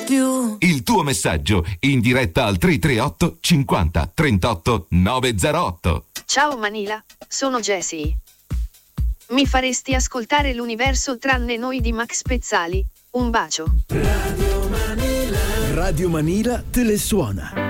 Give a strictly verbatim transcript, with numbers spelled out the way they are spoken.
più. Il tuo messaggio in diretta al tre tre otto cinquanta trentotto novecentotto. Ciao Manila, sono Jessie. Mi faresti ascoltare l'universo tranne noi di Max Pezzali? Un bacio. Radio Manila. Radio Manila te le suona.